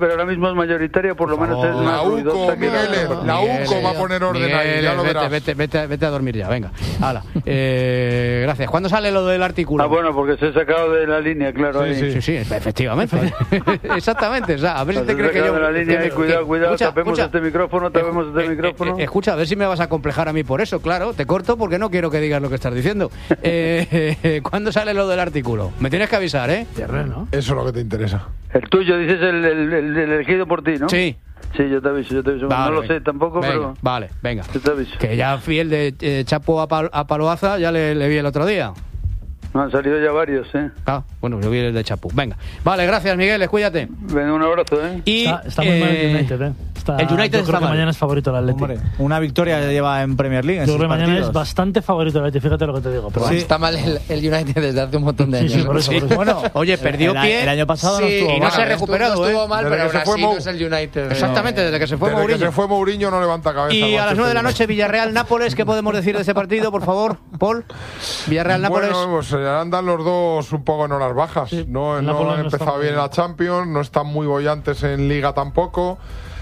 pero ahora mismo es mayoritaria, por lo menos es más ruidosa que la UCO va a poner orden ahí, ya lo verás. Vete a dormir ya, venga. Hala. Gracias. ¿Cuándo sale lo del artículo? Bueno, porque se ha sacado de la línea, claro. Sí, efectivamente. Exactamente. O sea, a ver si te crees que yo... De la línea, cuidado, tapemos este micrófono. Escucha, a ver si me vas a complejar a mí por eso, claro. Te corto porque no quiero que digas lo que estás diciendo. ¿Cuándo sale lo del artículo? Me tienes que avisar, ¿eh? ¿no? Eso es lo que te interesa. El tuyo, dices el elegido por ti, ¿no? Sí. Sí, yo te aviso. Vale, no lo sé tampoco, pero... Vale, venga. Yo te aviso. Que ya fui el de Chapo a Paloaza, ya le vi el otro día. No, han salido ya varios, ¿eh? Bueno, yo vi el de Chapo. Venga. Vale, gracias, Miguel, cuídate. Venga, un abrazo, ¿eh? Y, está muy mal el United, ¿eh? El United yo creo que mañana es favorito el Atleti. Una victoria lleva en Premier League. Yo creo que mañana es bastante favorito el Atleti, fíjate lo que te digo. Pero está mal el United desde hace un montón de años. Sí, por eso. Bueno, oye, perdió pie. El año pasado no estuvo y no se ha recuperado, no estuvo mal, Desde pero que aún se así fue no es el United. Exactamente, desde que se fue Mourinho. Desde que se fue Mourinho no levanta cabeza. Y a las 9 de la noche, Villarreal-Nápoles, ¿qué podemos decir de ese partido, por favor, Paul? Villarreal-Nápoles. Bueno, pues andan los dos un poco en horas bajas. No han empezado bien en la Champions, no están muy bollantes en Liga tampoco.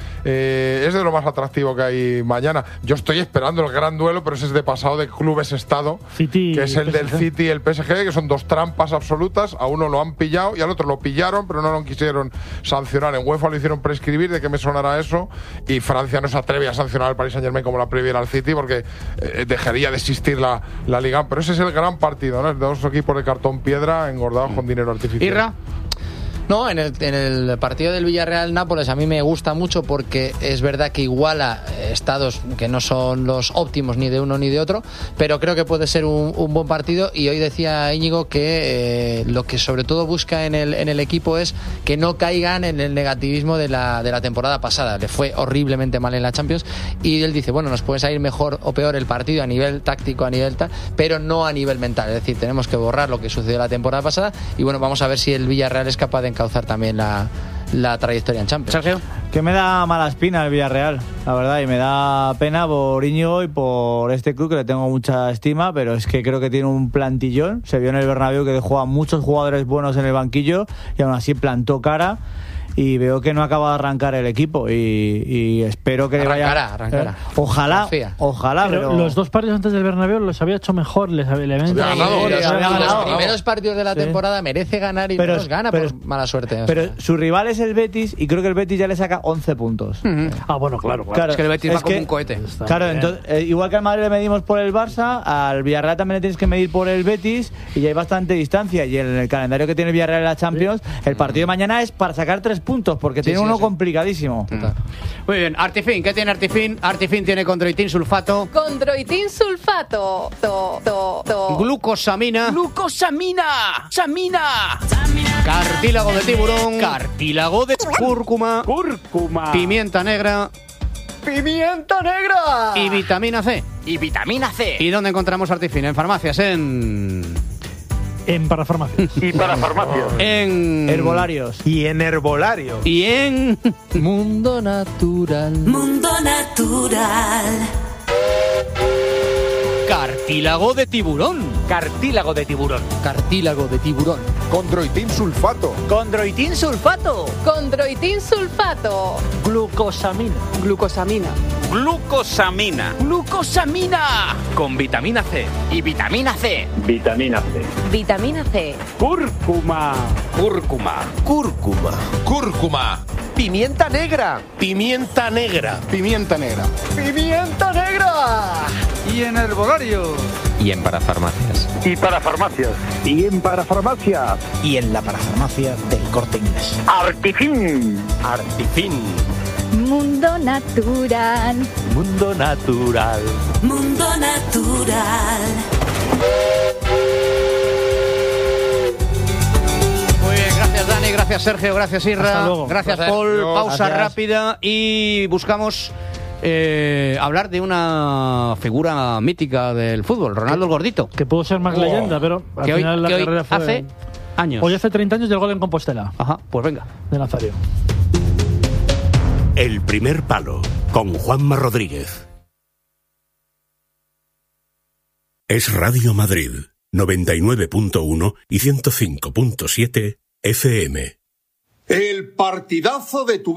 Es de lo más atractivo que hay mañana. Yo estoy esperando el gran duelo, pero ese es de pasado de clubes-estado, que es el del City y el PSG, que son dos trampas absolutas. A uno lo han pillado y al otro lo pillaron, pero no lo quisieron sancionar. En UEFA lo hicieron prescribir, ¿de qué me sonará eso? Y Francia no se atreve a sancionar al Paris Saint-Germain como la previera al City, porque dejaría de existir la Liga. Pero ese es el gran partido, ¿no? Dos equipos de cartón piedra engordados con dinero artificial. ¿Irra? No, en el partido del Villarreal-Nápoles a mí me gusta mucho porque es verdad que iguala estados que no son los óptimos ni de uno ni de otro, pero creo que puede ser un buen partido. Y hoy decía Íñigo que lo que sobre todo busca en el equipo es que no caigan en el negativismo de la temporada pasada. Le fue horriblemente mal en la Champions y él dice, bueno, nos puede salir mejor o peor el partido a nivel táctico, a nivel tal, pero no a nivel mental. Es decir, tenemos que borrar lo que sucedió la temporada pasada y bueno, vamos a ver si el Villarreal es capaz de encauzar también la trayectoria en Champions. Sergio. Que me da mala espina el Villarreal, la verdad, y me da pena por Íñigo y por este club, que le tengo mucha estima, pero es que creo que tiene un plantillón. Se vio en el Bernabéu que dejó a muchos jugadores buenos en el banquillo y aún así plantó cara. Y veo que no acaba de arrancar el equipo y espero que arrancará. Ojalá. Pero los dos partidos antes del Bernabéu los había hecho mejor, les había ganado. Los primeros partidos de la temporada merece ganar y no los gana por mala suerte. Pero su rival es el Betis y creo que el Betis ya le saca 11 puntos. Bueno, claro. Es que el Betis va como un cohete. Claro, entonces, igual que al Madrid le medimos por el Barça, al Villarreal también le tienes que medir por el Betis y ya hay bastante distancia. Y en el calendario que tiene el Villarreal en la Champions, el partido de mañana es para sacar 3 puntos, porque tiene uno complicadísimo. Muy bien, Artifin, ¿qué tiene Artifin? Artifin tiene condroitin sulfato. Condroitin sulfato. Glucosamina. ¡Samina! Cartílago de tiburón. Cartílago de cúrcuma. Pimienta negra. Y vitamina C. ¿Y dónde encontramos Artifin? En farmacias, En parafarmacias. Y para farmacias. En herbolarios. Y en herbolario. Y en Mundo Natural. cartílago de tiburón. Cartílago de tiburón. Condroitin sulfato. Condroitin sulfato. Glucosamina. Con vitamina C. Y vitamina C. Cúrcuma. Pimienta negra. Y en herbolario. Y en parafarmacias. Y para farmacias. Y en parafarmacia. Y en la parafarmacia del Corte Inglés. Artifin. Mundo natural. Muy bien, gracias Dani, gracias Sergio, gracias Irra. Hasta luego. Gracias Paul. Pausa rápida y buscamos hablar de una figura mítica del fútbol, Ronaldo el Gordito. Que pudo ser más leyenda, pero al Que final la hoy carrera fue... hace años. Hoy hace 30 años del gol en Compostela. Ajá, pues venga. De Nazario. El primer palo, con Juanma Rodríguez. Es Radio Madrid, 99.1 y 105.7 FM. El partidazo de tu